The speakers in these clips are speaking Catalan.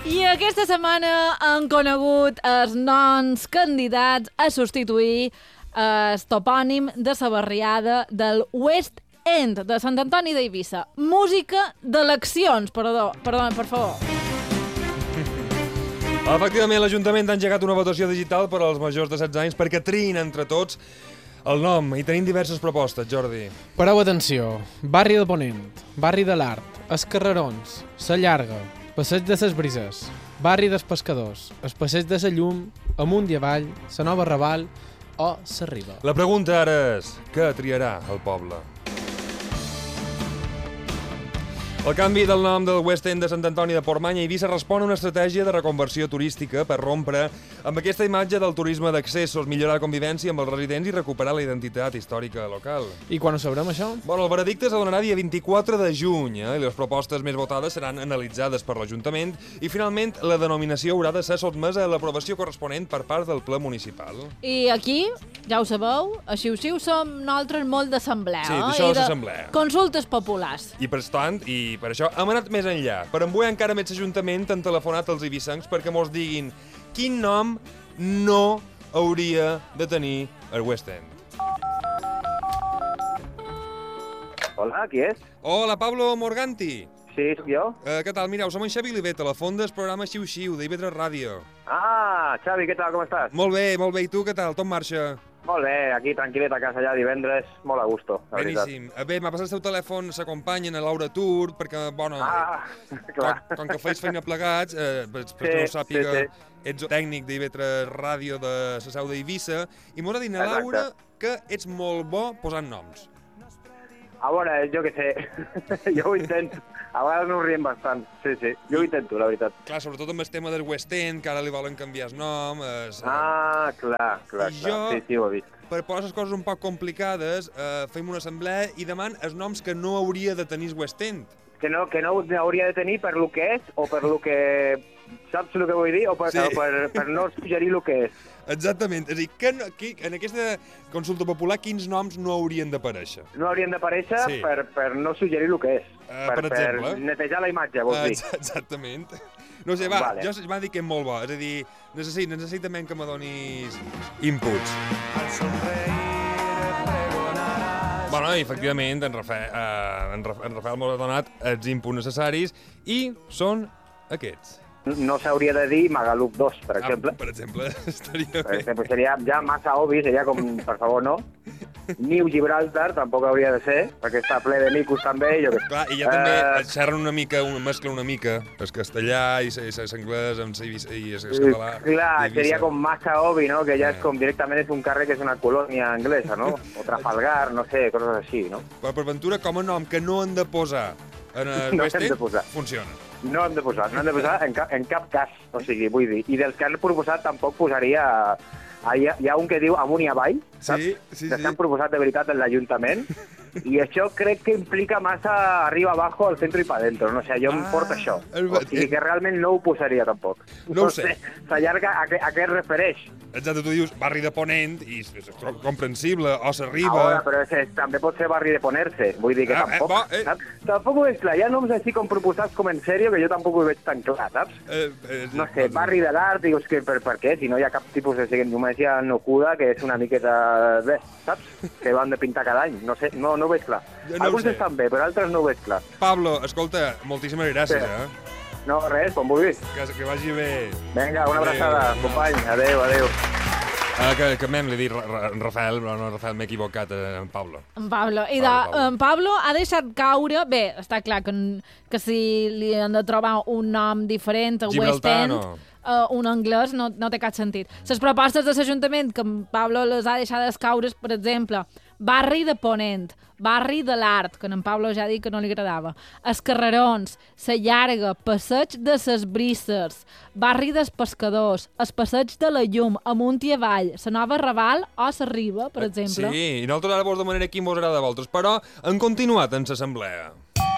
I aquesta setmana han conegut els noms candidats a substituir el topònim de la barriada del West End de Sant Antoni d'Eivissa. Música d'eleccions, perdó, per favor. Efectivament, l'Ajuntament ha engegat una votació digital per als majors de 16 anys perquè triïn entre tots el nom. I tenim diverses propostes, Jordi. Pareu atenció. Barri de Ponent, Barri de l'Art, Els Carrerons, Sa Llarga, Passeig de ses Brises, Barri dels Pescadors, El Passeig de sa Llum, Amunt i Avall, Sa Nova Raval o Sa Riba. La pregunta ara és, què triarà el poble? El canvi del nom del West End de Sant Antoni de Portmany a Eivissa respon a una estratègia de reconversió turística per rompre amb aquesta imatge del turisme d'accessos, millorar la convivència amb els residents i recuperar la identitat històrica local. I quan ho sabrem, això? Bueno, el veredicte s'adonarà dia 24 de juny, i les propostes més votades seran analitzades per l'Ajuntament i, finalment, la denominació haurà de ser sotmesa a l'aprovació corresponent per part del ple municipal. I aquí, ja ho sabeu, a Xiu-Xiu som nosaltres molt d'assemblea. Sí, d'això és assemblea. Consultes populars. I per tant, i per això hem anat més enllà. Per embuir encara més l'Ajuntament han telefonat als eivissencs perquè mos diguin quin nom no hauria de tenir el West End. Hola, qui és? Hola, Pablo Morganti. Sí, sóc jo. Què tal? Mireu, som en Xavi Oliver, telèfon del programa Xiu-Xiu, d'IV3 Ràdio. Ah, Xavi, què tal, com estàs? Molt bé. I tu, què tal? Tot marxa? Molt bé, aquí tranquil·let a casa ja divendres, molt a gusto, la veritat. Beníssim. Bé, m'ha passat el teu telèfon, s'acompanyen a Laura Tur, perquè, bueno, clar. com que feis feina plegats, perquè no ho sàpiga, ets tècnic d'IV3 Ràdio de la seu d'Eivissa, i m'ho ha dit la Laura que ets molt bo posant noms. A veure, jo què sé, jo ho intento. A vegades no ho riem bastant, sí, jo ho intento, la veritat. Clar, sobretot amb el tema del West End, que ara li volen canviar el nom. Clar, sí, ho he vist. Per posar les coses un poc complicades, fem una assemblea i deman els noms que no hauria de tenir el West End. Que no hauria de tenir per lo que és, o per lo que... Saps el que vull dir? O per no suggerir el que és. Exactament. És a dir, que en aquesta consulta popular, quins noms no haurien d'aparèixer? No haurien d'aparèixer per no suggerir el que és. Per exemple. Per netejar la imatge, vols dir. Exactament. No sé, va, jo m'ha dit que és molt bo. És a dir, necessitament que me donis inputs. Bueno, i efectivament, en Rafael m'ha donat els inputs necessaris i són aquests. No s'hauria de dir Magaluf 2, per exemple. Per exemple, estaria bé. Per exemple, seria ja massa obvi, seria com, per favor, no. New Gibraltar tampoc hauria de ser, perquè està ple de micos també. Clar, i ja també xerren una mica, mesclen una mica, el castellà i l'anglès i el català. Clar, seria com massa obvi, no? Que ja és com directament és un carrer que és una colònia anglesa, no? O Trafalgar, no sé, coses així, no? Però per ventura, com a nom que no han de posar en el West End, funciona. No hem de posar en cap cas, o sigui, vull dir. I dels que han proposat tampoc posaria... Hi ha un que diu amunt i avall, saps? Sí. Que s'han proposat de veritat en l'Ajuntament, i això crec que implica massa arriba abajo, al centre i pa dentro. No sé, jo em porta això. O sigui que realment no ho posaria tampoc. No ho sé. S'allarga a què es refereix. Exacte, tu dius barri de Ponent, i és comprensible, o s'arriba... Ara, però també pot ser barri de Ponerse, vull dir que tampoc, saps? Tampoc ho veig clar, hi ha noms així com proposats com en sèrio que jo tampoc ho veig tan clar, saps? No sé, barri de l'art, dius que per què? Si no hi ha cap tipus de seguiment, jo me decía Nocuda, que és una miqueta bé, saps? Que van de pintar cada any, no sé, no ho veig clar. Alguns estan bé, però altres no ho veig clar. Pablo, escolta, moltíssimes gràcies, No, res, com vulguis. Que vagi bé. Vinga, una abraçada, company. Adéu. Que m'hem dit Rafael, però no, Rafael, m'he equivocat, en Pablo. En Pablo. I en Pablo ha deixat caure... Bé, està clar que si li han de trobar un nom diferent a West End, un anglès, no té cap sentit. Les propostes de l'Ajuntament que en Pablo les ha deixades caure, per exemple, Barri de Ponent, Barri de l'Art, que en Pablo ja ha dit que no li agradava, Els Carrerons, Sa Llarga, Passeig de ses Brises, Barri dels Pescadors, El Passeig de la Llum, Amunt i Avall, Sa Nova Raval o Sa Riba, per exemple. Sí, i nosaltres ara vos demanaré quin vos agrada a vosaltres, però han continuat en l'assemblea.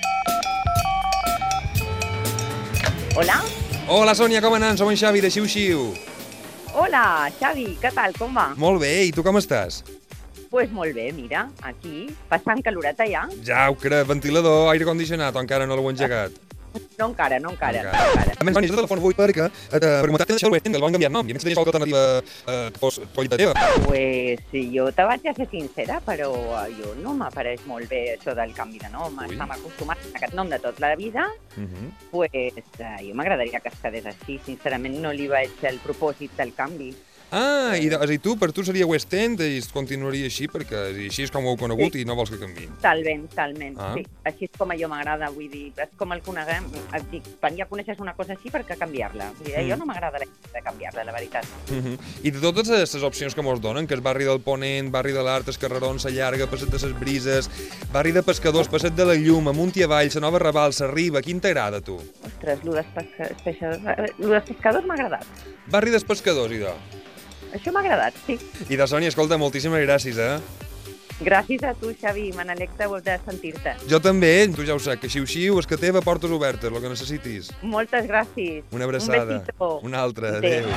Hola. Hola, Sònia, com anem? Som en Xavi, de Xiu-Xiu. Hola, Xavi, què tal, com va? Molt bé, i tu com estàs? Pues molt bé, mira, aquí, bastant caloreta ja. Ja ho crec, ventilador, aire condicionat, o encara no l'heu engegat? No encara. A més, Sònia, jo telèfon avui perquè m'ha deixat el West End, que el van canviar nom. I a més tenies qualque alternativa que fos collita teva. Pues jo te vaig a ser sincera, però jo no m'apareix molt bé això del canvi de nom. Estem acostumats a aquest nom de tota la vida. Pues jo m'agradaria que es quedés així. Sincerament no li veig el propòsit del canvi. Ah, i tu, per tu seria West End i continuaria així, perquè així és com ho heu conegut i no vols que canviï. Talment, sí. Així és com a jo m'agrada, vull dir, és com el coneguem. Et dic, quan ja coneixes una cosa així, per què canviar-la? Jo no m'agrada la idea de canviar-la, la veritat. I de totes aquestes opcions que mos donen, que és barri del Ponent, barri de l'Art, els Carrerons, la Llarga, Passeig de les Brises, barri de Pescadors, Passeig de la Llum, amunt i avall, la Nova Raval, la Riba, quin t'agrada, tu? Ostres, lo dels pescadors m'ha agradat. Barri dels Pescadors, idò. Això m'ha agradat, sí. I de Sònia, escolta, moltíssimes gràcies, Gràcies a tu, Xavi, me n'alegro de sentir-te. Jo també, tu ja ho saps, que xiu-xiu, és que teva, portes obertes, el que necessitis. Moltes gràcies. Una abraçada. Un besito. Una altra, adéu.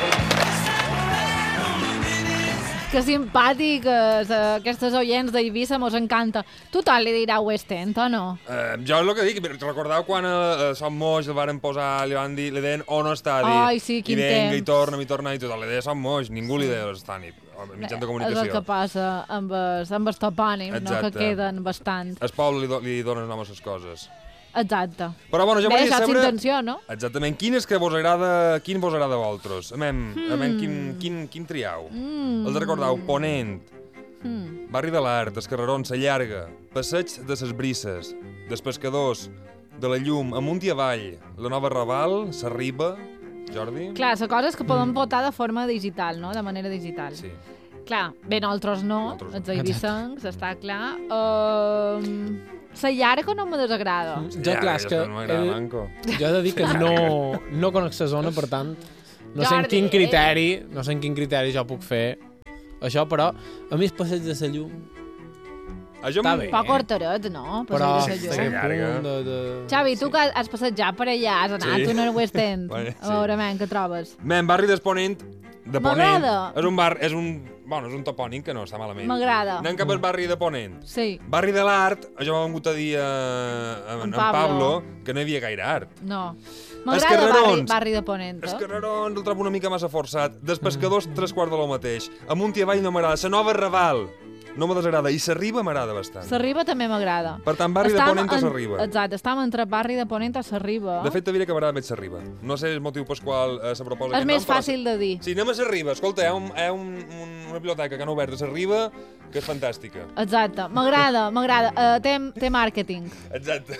Que simpàtiques, aquestes oients d'Eivissa, mos encanta. Tothom li dirà West End, o no? Jo és el que dic, recordeu quan Som Moix el varen posar, li van dir, li deien on està dit. Ai, sí, quin temps. I torna, i tothom, li deia Som Moix, ningú li deia l'estànip, mitjans de comunicació. És el que passa amb els topònims, no? Que queden bastant. El poble li dona nom a les coses. Exacte. Però bueno, jo volia saber... intenció, no? Exactament. Quin és que vos agrada, quin vos agrada a vosaltres? Quin triau? Els recordeu? Ponent, Barri de l'Art, els Carrerons, la Llarga, Passeig de les Brises, dels Pescadors, de la Llum, amunt i avall, la Nova Raval, la Riba, Jordi? Clar, la cosa és que podem votar de forma digital, no? De manera digital. Sí. Clar, bé, nosaltres no, els eivissencs, està clar. La Llarga no me desagrada. Jo, clar, és que jo he de dir que no conec la zona, per tant, no sé en quin criteri jo puc fer això, però a mi el Passeig de la Llum està bé. Poc horteret, no? Però Xavi, tu que has passejat per allà, has anat a un West End, a veure, què trobes? Barri d'Esponent, de Ponent, és un topònim que no està malament. M'agrada. Anem cap al barri de Ponent. Sí. Barri de l'Art, jo m'ha vingut a dir en Pablo que no hi havia gaire art. No. M'agrada el barri de Ponent. Els Carrerons el trobo una mica massa forçat. Dels Pescadors, 3/4 de lo mateix. Amunt i avall no m'agrada. La Nova Raval no me desagrada. I la Riba m'agrada bastant. La Riba també m'agrada. Per tant, barri de Ponent o la Riba. Exacte, estàvem entre barri de Ponent o la Riba. De fet, te diré que m'agrada més la Riba. No sé el motiu pel qual se proposa és més fàcil de dir. Sí, anem a la Riba. Escolta, hi ha una biblioteca que han obert a la Riba que és fantàstica. Exacte, m'agrada. Té màrqueting. Exacte.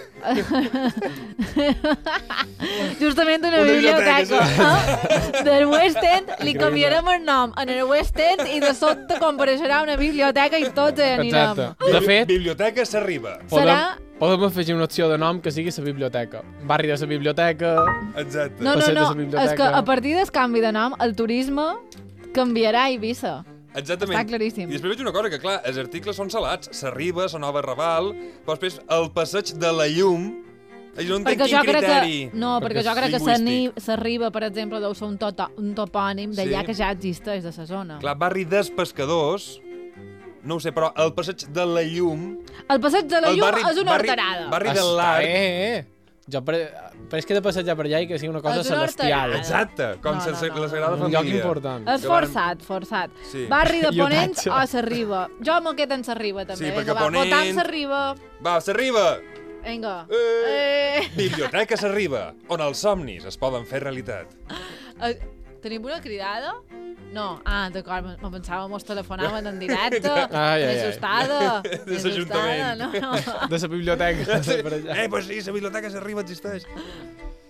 Justament una biblioteca del West End, li canviarem el nom en el West End i de sobte compareixerà una biblioteca i tots anirem. De fet, Biblioteca la Riba. Podem afegir una opció de nom que sigui la biblioteca. Barri de la biblioteca... Exacte. No, és que a partir del canvi de nom, el turisme canviarà a Eivissa. Exactament. Està claríssim. I després veig una cosa, que clar, els articles són salats. La Riba, la Nova Raval, però després el Passeig de la Llum... Jo no entenc quin criteri. Perquè jo crec que la Riba, per exemple, deu ser un topònim d'allà que ja existeix de la zona. Clar, barri dels Pescadors... No ho sé, però el Passeig de la Llum... El Passeig de la Llum és una horterada. Barri de l'Art... Però és que he de passejar per allà i que sigui una cosa celestial. Exacte, com la Sagrada Família. Un lloc important. És forçat. Barri de Ponent o la Riba. Jo m'ho quedo en la Riba, també. Sí, perquè Ponent... Votam la Riba. Va, la Riba! Vinga. Biblioteca la Riba, on els somnis es poden fer realitat. Tenim una cridada? No. Ah, d'acord, me pensava mos telefonaven en directe. Assustada. De l'Ajuntament. No. De la biblioteca. Pues sí, la biblioteca la Riba existeix.